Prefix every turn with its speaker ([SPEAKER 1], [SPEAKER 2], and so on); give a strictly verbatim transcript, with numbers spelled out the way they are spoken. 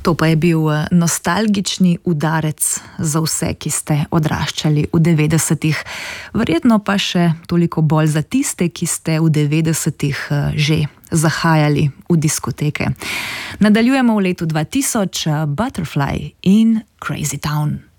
[SPEAKER 1] To pa je bil nostalgični udarec za vse, ki ste odraščali v devetdesetih. Verjetno pa še toliko bolj za tiste, ki ste v devetdesetih že zahajali v diskoteke. Nadaljujemo v letu dva tisoč, Butterfly in Crazy Town.